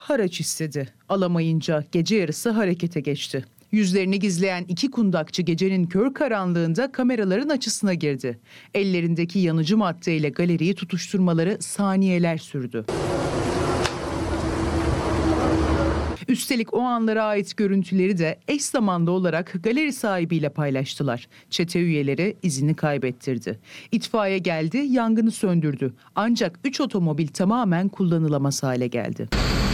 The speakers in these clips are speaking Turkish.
Haraç istedi. Alamayınca gece yarısı harekete geçti. Yüzlerini gizleyen iki kundakçı gecenin kör karanlığında kameraların açısına girdi. Ellerindeki yanıcı maddeyle galeriyi tutuşturmaları saniyeler sürdü. Üstelik o anlara ait görüntüleri de eş zamanlı olarak galeri sahibiyle paylaştılar. Çete üyeleri izini kaybettirdi. İtfaiye geldi, yangını söndürdü. Ancak 3 otomobil tamamen kullanılamaz hale geldi.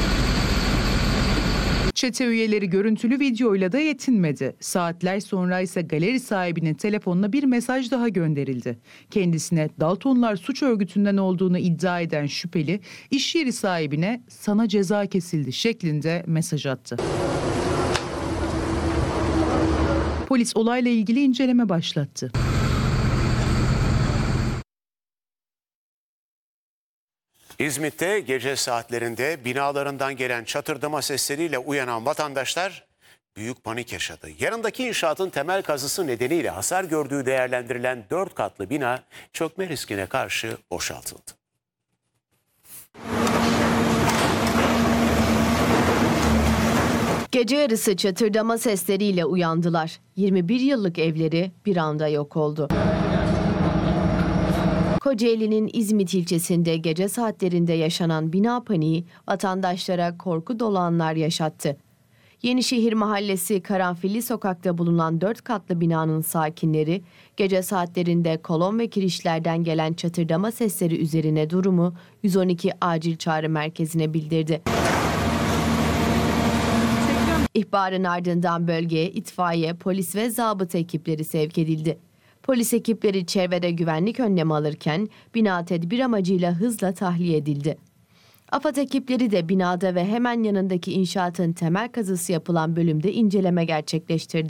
Çete üyeleri görüntülü videoyla da yetinmedi. Saatler sonra ise galeri sahibinin telefonuna bir mesaj daha gönderildi. Kendisine Daltonlar suç örgütünden olduğunu iddia eden şüpheli, iş yeri sahibine "sana ceza kesildi" şeklinde mesaj attı. Polis olayla ilgili inceleme başlattı. İzmit'te gece saatlerinde binalarından gelen çatırdama sesleriyle uyanan vatandaşlar büyük panik yaşadı. Yanındaki inşaatın temel kazısı nedeniyle hasar gördüğü değerlendirilen 4 katlı bina çökme riskine karşı boşaltıldı. Gece yarısı çatırdama sesleriyle uyandılar. 21 yıllık evleri bir anda yok oldu. Kocaeli'nin İzmit ilçesinde gece saatlerinde yaşanan bina paniği vatandaşlara korku dolu anlar yaşattı. Yenişehir Mahallesi Karanfilli Sokak'ta bulunan 4 katlı binanın sakinleri gece saatlerinde kolon ve kirişlerden gelen çatırdama sesleri üzerine durumu 112 acil çağrı merkezine bildirdi. İhbarın ardından bölgeye itfaiye, polis ve zabıta ekipleri sevk edildi. Polis ekipleri çevrede güvenlik önlemi alırken bina tedbir amacıyla hızla tahliye edildi. AFAD ekipleri de binada ve hemen yanındaki inşaatın temel kazısı yapılan bölümde inceleme gerçekleştirdi.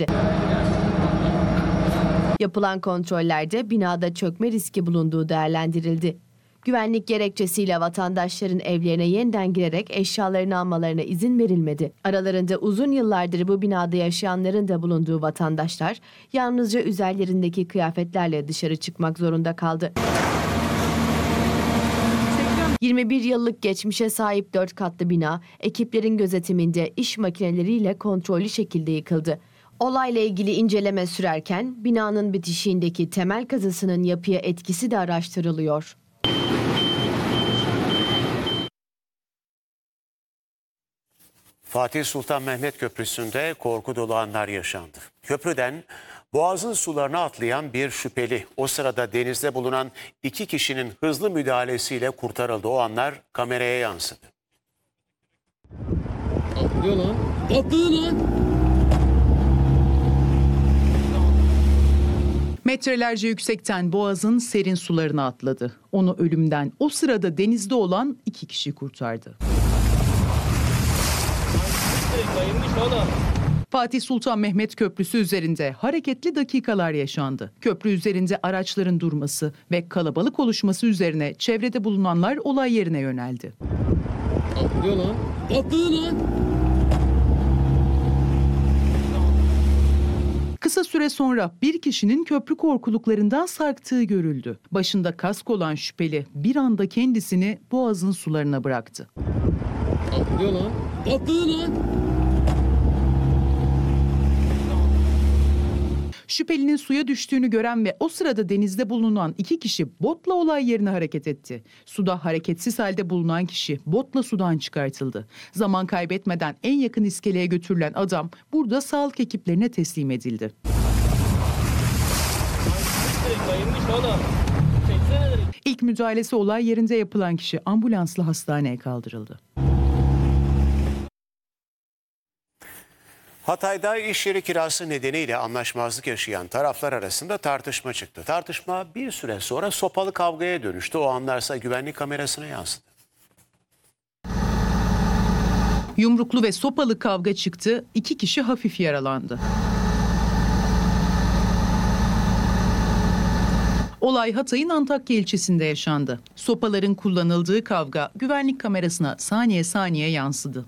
Yapılan kontrollerde binada çökme riski bulunduğu değerlendirildi. Güvenlik gerekçesiyle vatandaşların evlerine yeniden girerek eşyalarını almalarına izin verilmedi. Aralarında uzun yıllardır bu binada yaşayanların da bulunduğu vatandaşlar yalnızca üzerlerindeki kıyafetlerle dışarı çıkmak zorunda kaldı. 21 yıllık geçmişe sahip 4 katlı bina ekiplerin gözetiminde iş makineleriyle kontrollü şekilde yıkıldı. Olayla ilgili inceleme sürerken binanın bitişiğindeki temel kazısının yapıya etkisi de araştırılıyor. Fatih Sultan Mehmet Köprüsü'nde korku dolu anlar yaşandı. Köprüden Boğaz'ın sularına atlayan bir şüpheli o sırada denizde bulunan 2 kişinin hızlı müdahalesiyle kurtarıldı. O anlar kameraya yansıdı. Atlıyor lan. Atladı lan. Metrelerce yüksekten Boğaz'ın serin sularına atladı. Onu ölümden o sırada denizde olan 2 kişi kurtardı. Fatih Sultan Mehmet Köprüsü üzerinde hareketli dakikalar yaşandı. Köprü üzerinde araçların durması ve kalabalık oluşması üzerine çevrede bulunanlar olay yerine yöneldi. Atlıyor lan. Atladı lan. Kısa süre sonra bir kişinin köprü korkuluklarından sarktığı görüldü. Başında kask olan şüpheli bir anda kendisini Boğaz'ın sularına bıraktı. Atlıyor lan. Atladı lan. Şüphelinin suya düştüğünü gören ve o sırada denizde bulunan 2 kişi botla olay yerine hareket etti. Suda hareketsiz halde bulunan kişi botla sudan çıkartıldı. Zaman kaybetmeden en yakın iskeleye götürülen adam burada sağlık ekiplerine teslim edildi. İlk müdahalesi olay yerinde yapılan kişi ambulansla hastaneye kaldırıldı. Hatay'da iş yeri kirası nedeniyle anlaşmazlık yaşayan taraflar arasında tartışma çıktı. Tartışma bir süre sonra sopalı kavgaya dönüştü. O anlarsa güvenlik kamerasına yansıdı. Yumruklu ve sopalı kavga çıktı. 2 kişi hafif yaralandı. Olay Hatay'ın Antakya ilçesinde yaşandı. Sopaların kullanıldığı kavga güvenlik kamerasına saniye saniye yansıdı.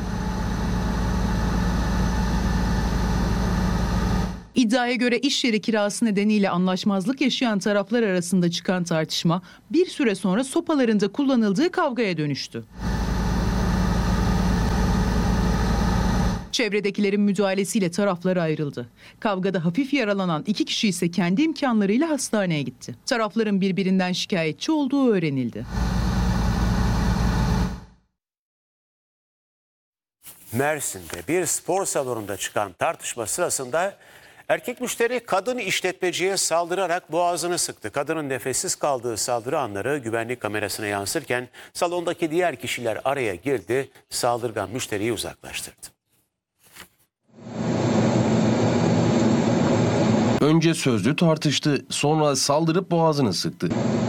İddiaya göre iş yeri kirası nedeniyle anlaşmazlık yaşayan taraflar arasında çıkan tartışma bir süre sonra sopaların da kullanıldığı kavgaya dönüştü. Çevredekilerin müdahalesiyle taraflar ayrıldı. Kavgada hafif yaralanan 2 kişi ise kendi imkanlarıyla hastaneye gitti. Tarafların birbirinden şikayetçi olduğu öğrenildi. Mersin'de bir spor salonunda çıkan tartışma sırasında erkek müşteri kadın işletmeciye saldırarak boğazını sıktı. Kadının nefessiz kaldığı saldırı anları güvenlik kamerasına yansırken salondaki diğer kişiler araya girdi, saldırgan müşteriyi uzaklaştırdı. Önce sözlü tartıştı, sonra saldırıp boğazını sıktı.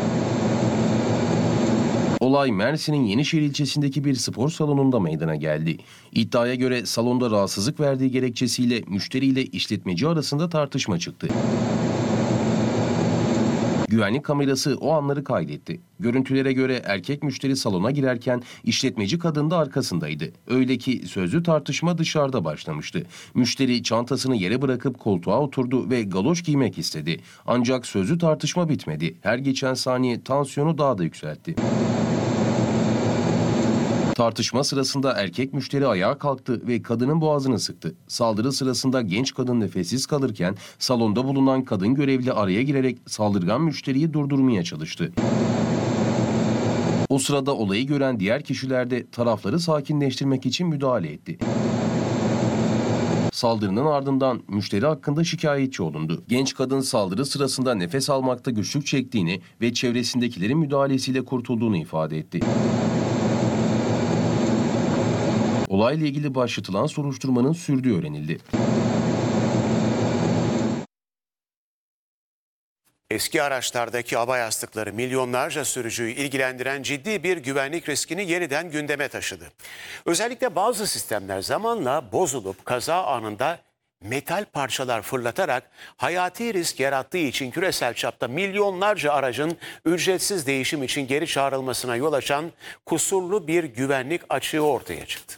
Olay Mersin'in Yenişehir ilçesindeki bir spor salonunda meydana geldi. İddiaya göre salonda rahatsızlık verdiği gerekçesiyle müşteriyle işletmeci arasında tartışma çıktı. Güvenlik kamerası o anları kaydetti. Görüntülere göre erkek müşteri salona girerken işletmeci kadın da arkasındaydı. Öyle ki sözlü tartışma dışarıda başlamıştı. Müşteri çantasını yere bırakıp koltuğa oturdu ve galoş giymek istedi. Ancak sözlü tartışma bitmedi. Her geçen saniye tansiyonu daha da yükseltti. Tartışma sırasında erkek müşteri ayağa kalktı ve kadının boğazını sıktı. Saldırı sırasında genç kadın nefessiz kalırken salonda bulunan kadın görevli araya girerek saldırgan müşteriyi durdurmaya çalıştı. O sırada olayı gören diğer kişiler de tarafları sakinleştirmek için müdahale etti. Saldırının ardından müşteri hakkında şikayetçi olundu. Genç kadın saldırı sırasında nefes almakta güçlük çektiğini ve çevresindekilerin müdahalesiyle kurtulduğunu ifade etti. Olayla ilgili başlatılan soruşturmanın sürdüğü öğrenildi. Eski araçlardaki hava yastıkları milyonlarca sürücüyü ilgilendiren ciddi bir güvenlik riskini yeniden gündeme taşıdı. Özellikle bazı sistemler zamanla bozulup kaza anında metal parçalar fırlatarak hayati risk yarattığı için küresel çapta milyonlarca aracın ücretsiz değişim için geri çağrılmasına yol açan kusurlu bir güvenlik açığı ortaya çıktı.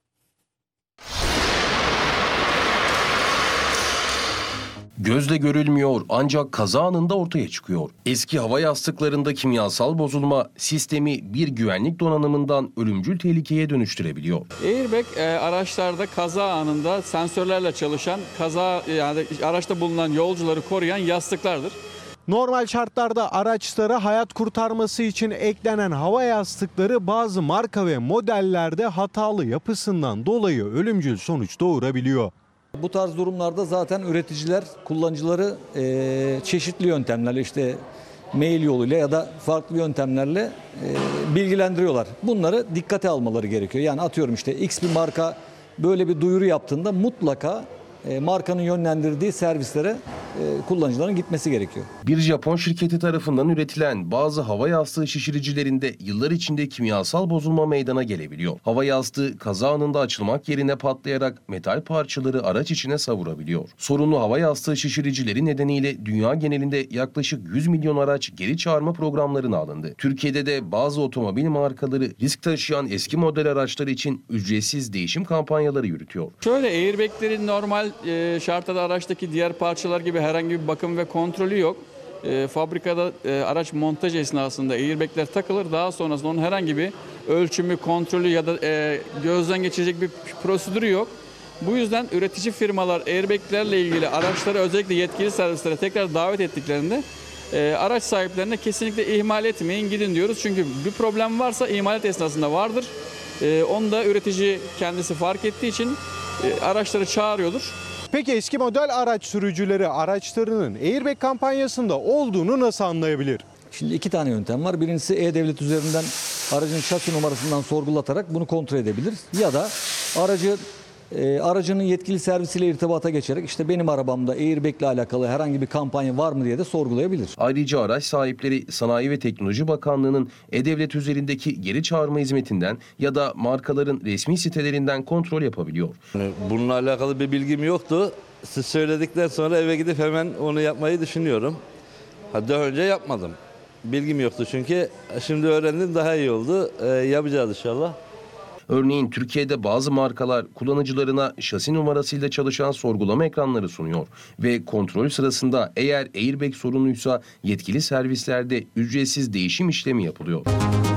Gözle görülmüyor ancak kaza anında ortaya çıkıyor. Eski hava yastıklarında kimyasal bozulma sistemi bir güvenlik donanımından ölümcül tehlikeye dönüştürebiliyor. Airbag araçlarda kaza anında sensörlerle çalışan yani araçta bulunan yolcuları koruyan yastıklardır. Normal şartlarda araçlara hayat kurtarması için eklenen hava yastıkları bazı marka ve modellerde hatalı yapısından dolayı ölümcül sonuç doğurabiliyor. Bu tarz durumlarda zaten üreticiler kullanıcıları çeşitli yöntemlerle işte mail yoluyla ya da farklı yöntemlerle bilgilendiriyorlar. Bunları dikkate almaları gerekiyor. Yani atıyorum işte X bir marka böyle bir duyuru yaptığında mutlaka markanın yönlendirdiği servislere kullanıcıların gitmesi gerekiyor. Bir Japon şirketi tarafından üretilen bazı hava yastığı şişiricilerinde yıllar içinde kimyasal bozulma meydana gelebiliyor. Hava yastığı kaza anında açılmak yerine patlayarak metal parçaları araç içine savurabiliyor. Sorunlu hava yastığı şişiricileri nedeniyle dünya genelinde yaklaşık 100 milyon araç geri çağırma programlarına alındı. Türkiye'de de bazı otomobil markaları risk taşıyan eski model araçlar için ücretsiz değişim kampanyaları yürütüyor. Şöyle airbaglerin normal şartlarda araçtaki diğer parçalar gibi herhangi bir bakım ve kontrolü yok. Fabrikada araç montaj esnasında airbagler takılır. Daha sonrasında onun herhangi bir ölçümü, kontrolü ya da gözden geçirecek bir prosedürü yok. Bu yüzden üretici firmalar airbaglerle ilgili araçları özellikle yetkili servislere tekrar davet ettiklerinde araç sahiplerine kesinlikle ihmal etmeyin, gidin diyoruz. Çünkü bir problem varsa imalat esnasında vardır. Onu da üretici kendisi fark ettiği için araçları çağırıyordur. Peki eski model araç sürücüleri araçlarının airbag kampanyasında olduğunu nasıl anlayabilir? Şimdi iki tane yöntem var. Birincisi E-Devlet üzerinden aracın şasi numarasından sorgulatarak bunu kontrol edebilir. Ya da aracının yetkili servisiyle irtibata geçerek işte benim arabamda airbag ile alakalı herhangi bir kampanya var mı diye de sorgulayabilir. Ayrıca araç sahipleri Sanayi ve Teknoloji Bakanlığı'nın E-Devlet üzerindeki geri çağırma hizmetinden ya da markaların resmi sitelerinden kontrol yapabiliyor. Bununla alakalı bir bilgim yoktu. Siz söyledikten sonra eve gidip hemen onu yapmayı düşünüyorum. Daha önce yapmadım. Bilgim yoktu çünkü şimdi öğrendim, daha iyi oldu. Yapacağız inşallah. Örneğin Türkiye'de bazı markalar kullanıcılarına şasi numarasıyla çalışan sorgulama ekranları sunuyor ve kontrol sırasında eğer airbag sorunluysa yetkili servislerde ücretsiz değişim işlemi yapılıyor.